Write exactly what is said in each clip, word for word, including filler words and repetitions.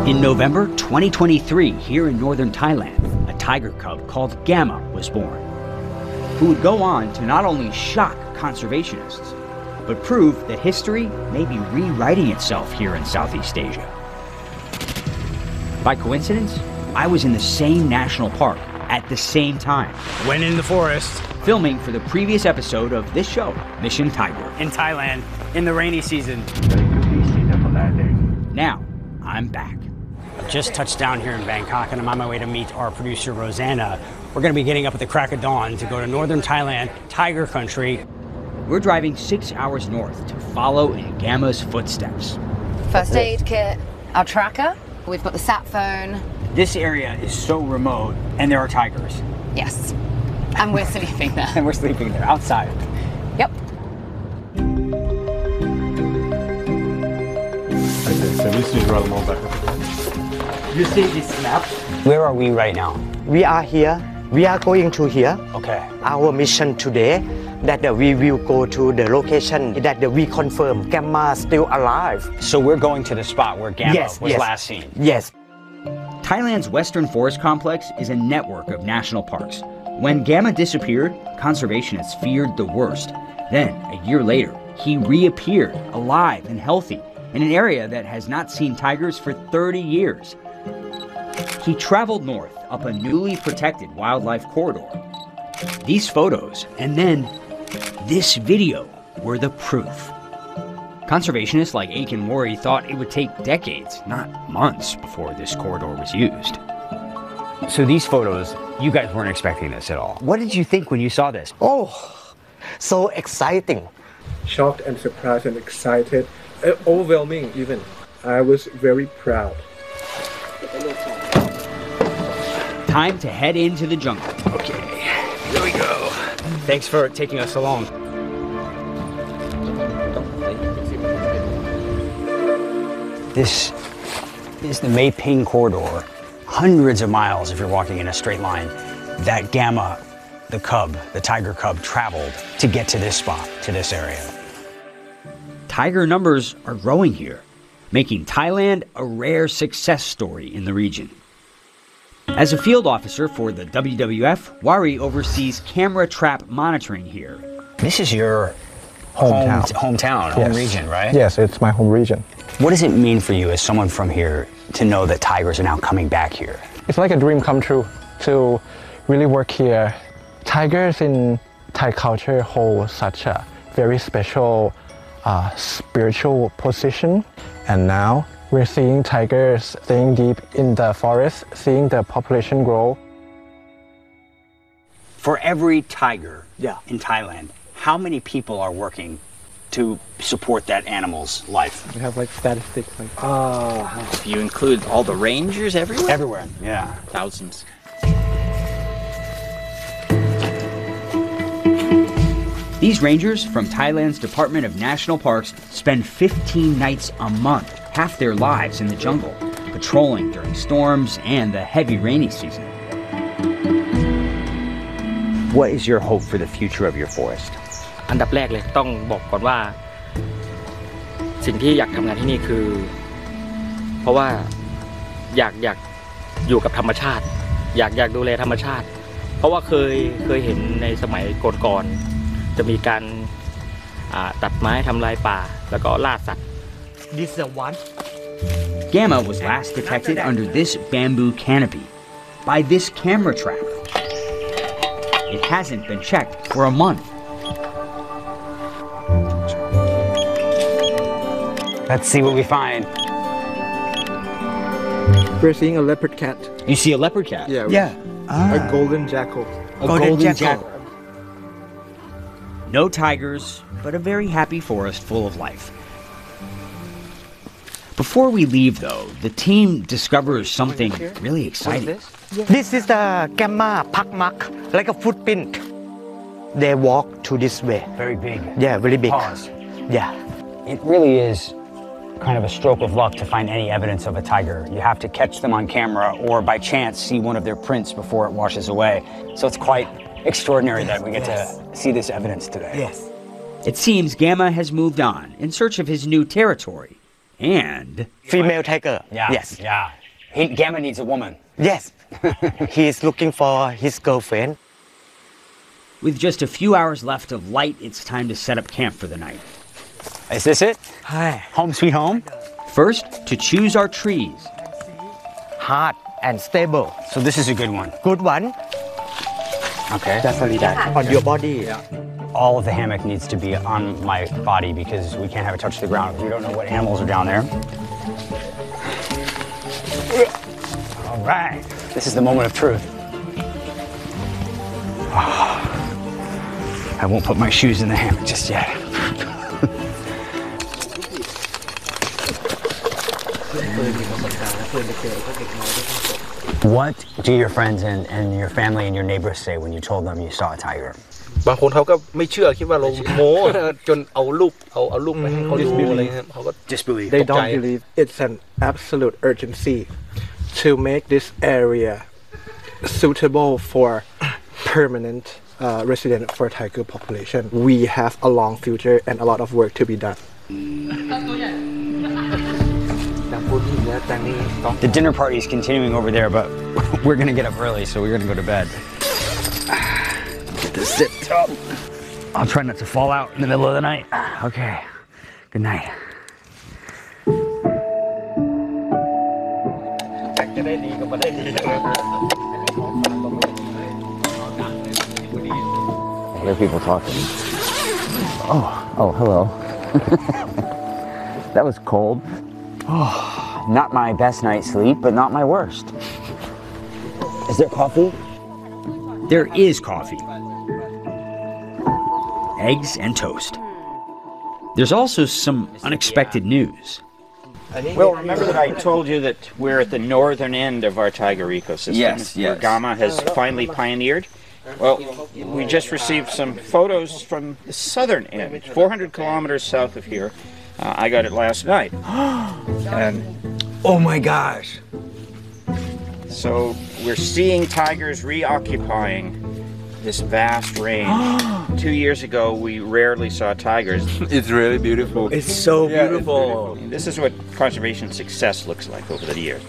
In November twenty twenty-three, here in northern Thailand, a tiger cub called Gamma was born, who would go on to not only shock conservationists, but prove that history may be rewriting itself here in Southeast Asia. By coincidence, I was in the same national park at the same time. Went in the forest. Filming for the previous episode of this show, Mission Tiger. In Thailand, in the rainy season. Now, I'm back. I've just touched down here in Bangkok and I'm on my way to meet our producer, Rosanna. We're gonna be getting up at the crack of dawn to go to northern Thailand, tiger country. We're driving six hours north to follow in Gamma's footsteps. First aid kit, our tracker. We've got the sat phone. This area is so remote and there are tigers. Yes. And we're sleeping there. And we're sleeping there, outside. Yep. You see this map? Where are we right now? We are here. We are going to here. Okay. Our mission today that uh, we will go to the location that uh, we confirm Gamma still alive. So we're going to the spot where Gamma yes, was yes. last seen. Yes. Thailand's Western Forest Complex is a network of national parks. When Gamma disappeared, conservationists feared the worst. Then, a year later, he reappeared, alive and healthy, in an area that has not seen tigers for thirty years. He traveled north up a newly protected wildlife corridor. These photos, and then this video, were the proof. Conservationists like Aiken Worry thought it would take decades, not months, before this corridor was used. So these photos, you guys weren't expecting this at all. What did you think when you saw this? Oh, so exciting. Shocked and surprised and excited, uh, overwhelming even. I was very proud. Time to head into the jungle. Okay, here we go. Thanks for taking us along. This is the Mae Ping corridor. Hundreds of miles if you're walking in a straight line. That Gamma, the cub, the tiger cub, traveled to get to this spot, to this area. Tiger numbers are growing here, making Thailand a rare success story in the region. As a field officer for the W W F, Wari oversees camera trap monitoring here. This is your hometown, home, hometown, home yes. region, right? Yes, it's my home region. What does it mean for you as someone from here to know that tigers are now coming back here? It's like a dream come true to really work here. Tigers in Thai culture hold such a very special uh, spiritual position. And now we're seeing tigers staying deep in the forest, seeing the population grow. For every tiger Yeah. in Thailand, how many people are working to support that animal's life? We have like statistics like Uh, if you include all the rangers everywhere? Everywhere, yeah. Thousands. These rangers from Thailand's Department of National Parks spend fifteen nights a month, half their lives in the jungle, patrolling during storms and the heavy rainy season. What is your hope for the future of your forest? อันดับแรกเลยต้องบอกก่อนว่าสิ่งที่อยากทำงานที่นี่คือเพราะว่าอยากอยากอยู่กับธรรมชาติอยากอยากดูแลธรรมชาติเพราะว่าเคยเคยเห็นในสมัยก่อนๆจะมีการตัดไม้ทำลายป่าแล้วก็ล่าสัตว์ This is the one. Gamma was last detected under this bamboo canopy by this camera trap. It hasn't been checked for a month. Let's see what we find. We're seeing a leopard cat. You see a leopard cat? Yeah. Yeah. A golden jackal. A Golden golden, jackal. jackal. No tigers, but a very happy forest full of life. Before we leave, though, the team discovers something really exciting. This is the Gamma Pak Mak, like a footprint. They walk to this way. Very big. Yeah, very big. Paws. Yeah. It really is kind of a stroke of luck to find any evidence of a tiger. You have to catch them on camera or by chance see one of their prints before it washes away. So it's quite extraordinary yes, that we get yes. to see this evidence today. Yes. It seems Gamma has moved on in search of his new territory, and female tiger. Yeah. Yes. Yeah. He, Gamma needs a woman. Yes. He is looking for his girlfriend. with just a few hours left of light, it's time to set up camp for the night. Is this it? Hi. Home sweet home? First, to choose our trees. Hard and stable. So this is a good one. Good one. Okay. Definitely that. On your body. All of the hammock needs to be on my body because we can't have it touch the ground. We don't know what animals are down there. All right. This is the moment of truth. Oh, I won't put my shoes in the hammock just yet. What do your friends and, and your family and your neighbors say when you told them you saw a tiger? บางคนเขาก็ไม่เชื่อคิดว่าเราโม้จนเอารูปเอาเอารูปไปให้เขาดูอะไรเงี้ยเขาก็ Disbelief. They ตกใจ don't believe it's an absolute urgency to make this area suitable for permanent uh, resident for tiger population. We have a long future and a lot of work to be done. The dinner party is continuing over there, but we're gonna get up early, so we're gonna go to bed. Get this zipped up. I'll try not to fall out in the middle of the night. Okay. Good night. There are people talking. Oh, oh, hello. That was cold. Oh, not my best night's sleep, but not my worst. Is there coffee? There is coffee. Eggs and toast. There's also some unexpected news. Well, remember that I told you that we're at the northern end of our tiger ecosystem, Yes, where yes. Gamma has finally pioneered? Well, we just received some photos from the southern end, four hundred kilometers south of here. Uh, I got it last night. And Oh my gosh. so we're seeing tigers reoccupying this vast range. Two years ago, we rarely saw tigers. It's really beautiful. It's so Yeah, it's beautiful. This is what conservation success looks like over the years.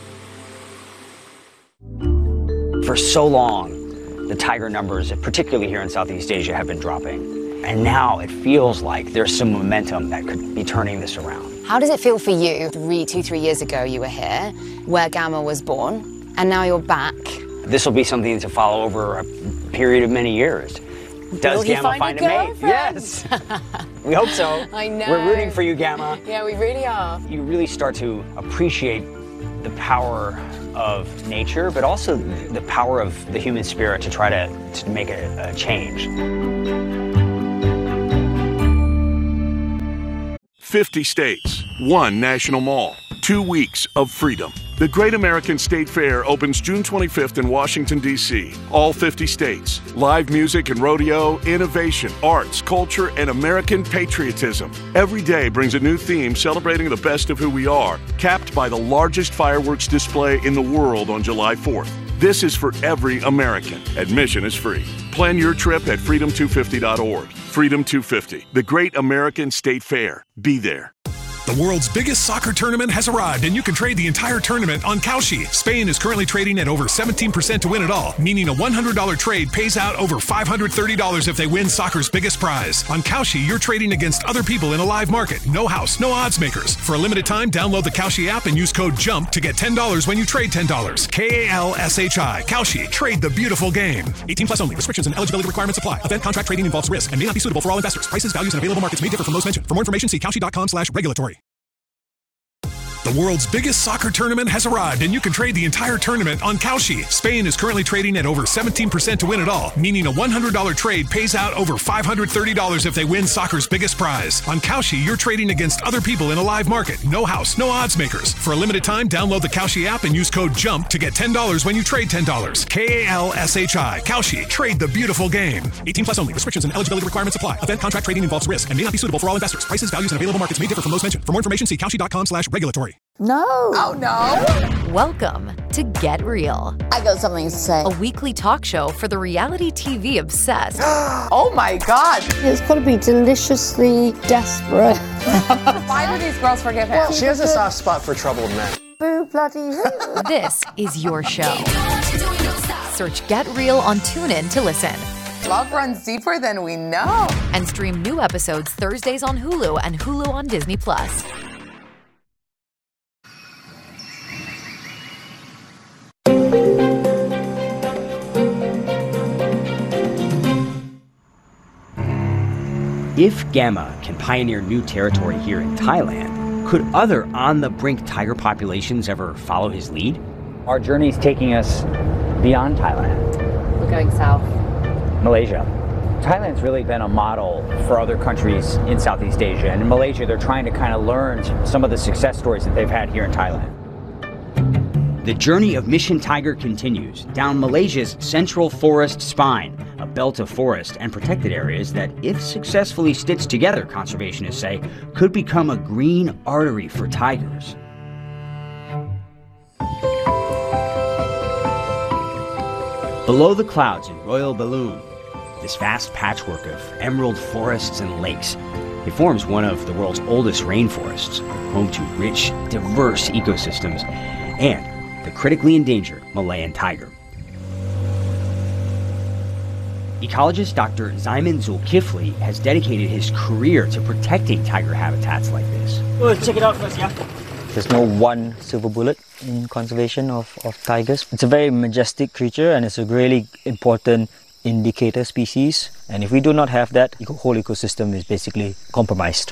For so long, the tiger numbers, particularly here in Southeast Asia, have been dropping. And now it feels like there's some momentum that could be turning this around. How does it feel for you? Three, two, three years ago, you were here, where Gamma was born, and now you're back. This will be something to follow over a period of many years. Does Will he Gamma find find a a, mate? girlfriend? Yes. We hope so. I know. We're rooting for you, Gamma. Yeah, we really are. You really start to appreciate the power of nature, but also the power of the human spirit to try to, to make a, a change. fifty states, one national mall, two weeks of freedom. The Great American State Fair opens June twenty-fifth in Washington, D C All fifty states. Live music and rodeo, innovation, arts, culture, and American patriotism. Every day brings a new theme celebrating the best of who we are, capped by the largest fireworks display in the world on July fourth. This is for every American. Admission is free. Plan your trip at freedom two fifty dot org. Freedom two fifty, the Great American State Fair. Be there. The world's biggest soccer tournament has arrived, and you can trade the entire tournament on Kalshi. Spain is currently trading at over seventeen percent to win it all, meaning a one hundred dollars trade pays out over five hundred thirty dollars if they win soccer's biggest prize. On Kalshi, you're trading against other people in a live market. No house, no odds makers. For a limited time, download the Kalshi app and use code JUMP to get ten dollars when you trade ten dollars. K A L S H I. Kalshi. Trade the beautiful game. eighteen plus only. Restrictions and eligibility requirements apply. Event contract trading involves risk and may not be suitable for all investors. Prices, values, and available markets may differ from those mentioned. For more information, see kalshi.com slash regulatory. The world's biggest soccer tournament has arrived, and you can trade the entire tournament on Kalshi. Spain is currently trading at over seventeen percent to win it all, meaning a one hundred dollars trade pays out over five hundred thirty dollars if they win soccer's biggest prize. On Kalshi, you're trading against other people in a live market. No house, no odds makers. For a limited time, download the Kalshi app and use code JUMP to get ten dollars when you trade ten dollars. K A L S H I. Kalshi. Trade the beautiful game. eighteen plus only. Restrictions and eligibility requirements apply. Event contract trading involves risk and may not be suitable for all investors. Prices, values, and available markets may differ from those mentioned. For more information, see kalshi.com slash regulatory. No. Oh, no. Welcome to Get Real. I got something to say. A weekly talk show for the reality T V obsessed. Oh my God. It's got to be deliciously desperate. Why do these girls forgive him? Well, she has a soft spot for troubled men. Boo bloody who. This is your show. Search Get Real on TuneIn to listen. Love runs deeper than we know. And stream new episodes Thursdays on Hulu and Hulu on Disney Plus. If Gamma can pioneer new territory here in Thailand, could other on-the-brink tiger populations ever follow his lead? Our journey is taking us beyond Thailand. We're going south. Malaysia. Thailand's really been a model for other countries in Southeast Asia. And in Malaysia, they're trying to kind of learn some of the success stories that they've had here in Thailand. The journey of Mission Tiger continues down Malaysia's Central Forest Spine, a belt of forest and protected areas that, if successfully stitched together, conservationists say, could become a green artery for tigers. Below the clouds in Royal Balloon, this vast patchwork of emerald forests and lakes, it forms one of the world's oldest rainforests, home to rich, diverse ecosystems and the critically endangered Malayan tiger. Ecologist Doctor Zaimin Zulkifli has dedicated his career to protecting tiger habitats like this. Oh, check it out first, yeah? There's no one silver bullet in conservation of, of tigers. It's a very majestic creature and it's a really important indicator species. And if we do not have that, the whole ecosystem is basically compromised.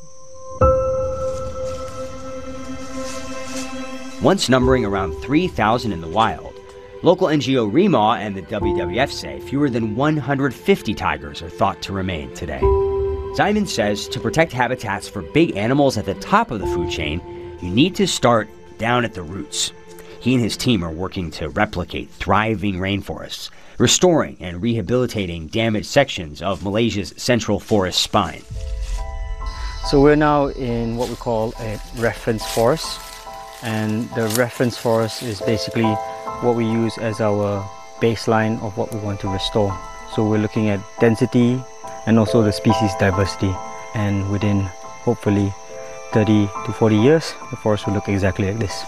Once numbering around three thousand in the wild, local N G O REMAW and the W W F say fewer than one hundred fifty tigers are thought to remain today. Zaimin says to protect habitats for big animals at the top of the food chain, you need to start down at the roots. He and his team are working to replicate thriving rainforests, restoring and rehabilitating damaged sections of Malaysia's Central Forest Spine. So we're now in what we call a reference forest. And the reference forest is basically what we use as our baseline of what we want to restore. So we're looking at density and also the species diversity. And within hopefully thirty to forty years, the forest will look exactly like this.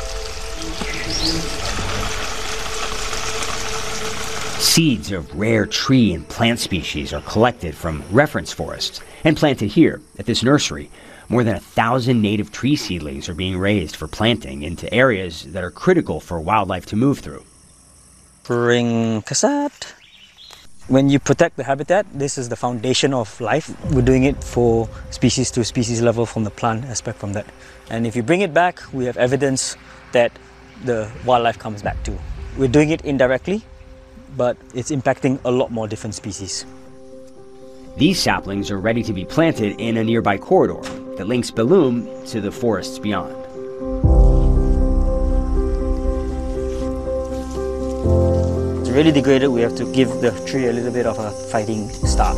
Seeds of rare tree and plant species are collected from reference forests and planted here at this nursery. More than a thousand native tree seedlings are being raised for planting into areas that are critical for wildlife to move through. Pering Kasat. When you protect the habitat, this is the foundation of life. We're doing it for species to species level from the plant aspect from that. And if you bring it back, we have evidence that the wildlife comes back too. We're doing it indirectly, but it's impacting a lot more different species. These saplings are ready to be planted in a nearby corridor that links Belum to the forests beyond. It's really degraded. We have to give the tree a little bit of a fighting start.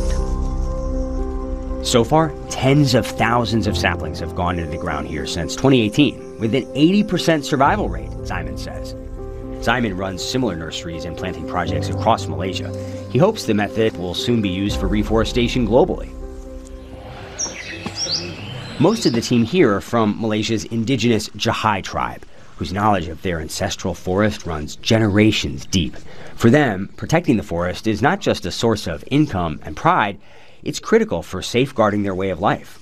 So far, tens of thousands of saplings have gone into the ground here since twenty eighteen, with an eighty percent survival rate, Zaimin says. Zaimin runs similar nurseries and planting projects across Malaysia. He hopes the method will soon be used for reforestation globally. Most of the team here are from Malaysia's indigenous Jahai tribe, whose knowledge of their ancestral forest runs generations deep. For them, protecting the forest is not just a source of income and pride, it's critical for safeguarding their way of life.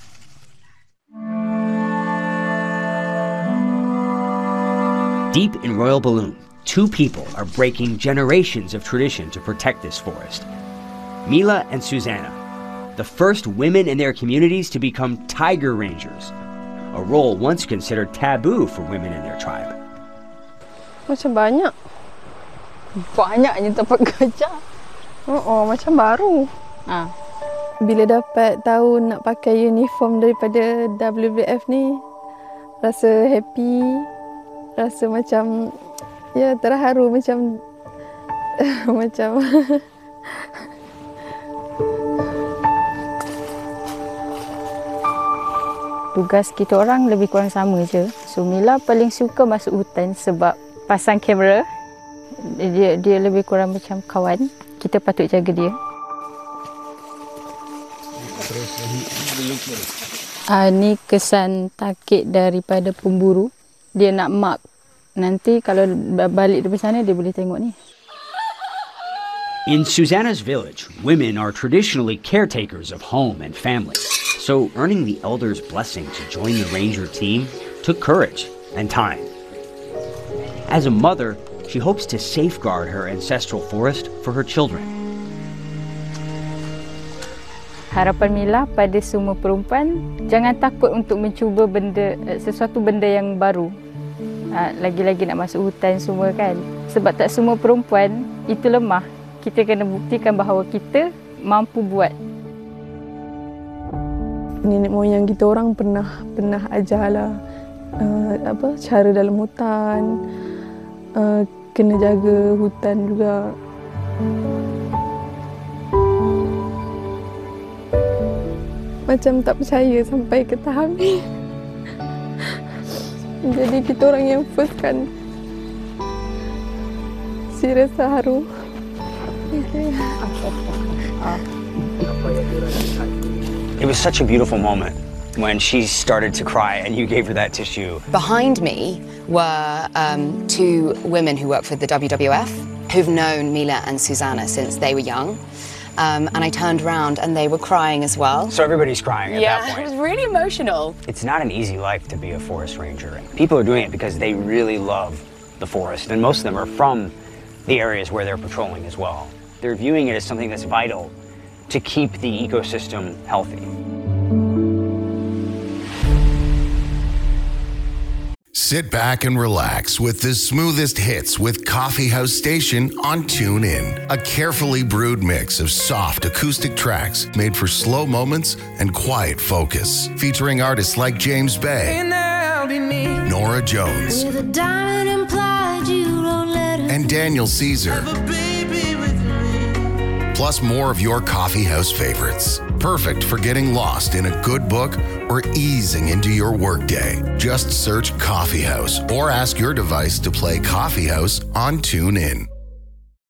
Deep in Royal Balloon, two people are breaking generations of tradition to protect this forest. Mila and Susanna, the first women in their communities to become tiger rangers, a role once considered taboo for women in their tribe. Macam banyak. Banyaknya tempat kerja. Oh, oh macam baru. Ah. Bila dapat tahu nak pakai uniform daripada W W F ni, rasa happy, rasa macam ya terharu macam macam tugas kita orang lebih kurang sama je. So Mila paling suka masuk hutan sebab pasang kamera. Dia, dia lebih kurang macam kawan. Kita patut jaga dia. Ah, ni kesan takik daripada pemburu. Dia nak mark. Nanti kalau balik dari sana, dia boleh tengok ni. In Susanna's village, women are traditionally caretakers of home and family. So earning the elders' blessing to join the ranger team took courage and time. As a mother, she hopes to safeguard her ancestral forest for her children. Harapan Mila pada semua perempuan, jangan takut untuk mencuba benda sesuatu benda yang baru. Lagi-lagi nak masuk hutan semua kan. Sebab tak semua perempuan itu lemah. Kita kena buktikan bahawa kita mampu buat. Nenek moyang kita orang pernah pernah ajarlah uh, apa cara dalam hutan, uh, kena jaga hutan juga. Macam tak percaya sampai ke tahap ni. Jadi kita orang yang first kan. Si rasa haru. Okay. It was such a beautiful moment when she started to cry and you gave her that tissue. Behind me were um, two women who work for the W W F who've known Mila and Susanna since they were young. Um, and I turned around and they were crying as well. So everybody's crying at yeah, that point. It was really emotional. It's not an easy life to be a forest ranger. People are doing it because they really love the forest, and most of them are from the areas where they're patrolling as well. They're viewing it as something that's vital to keep the ecosystem healthy. Sit back and relax with the smoothest hits with Coffee House Station on TuneIn. A carefully brewed mix of soft acoustic tracks made for slow moments and quiet focus. Featuring artists like James Bay, Nora Jones, and Daniel Caesar. Plus more of your coffee house favorites. Perfect for getting lost in a good book or easing into your workday. Just search Coffee House or ask your device to play Coffee House on TuneIn.